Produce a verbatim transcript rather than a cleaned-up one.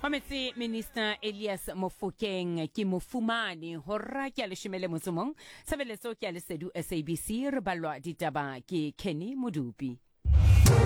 Mametse Minister Elias Mofokeng ke mofumane horra ke a le shemele motsomong. Sebeletso ke a le sedu S A B C re balwa ditaba ke Kenny Modupi.